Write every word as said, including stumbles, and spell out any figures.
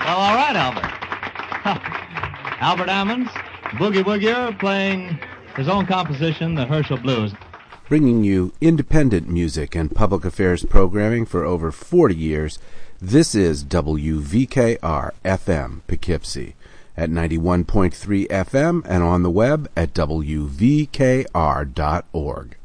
Well, all right, Albert. Albert Ammons, Boogie Woogier, playing his own composition, the Herschel Blues. Bringing you independent music and public affairs programming for over forty years, this is W V K R F M Poughkeepsie at ninety-one point three F M and on the web at W V K R dot org.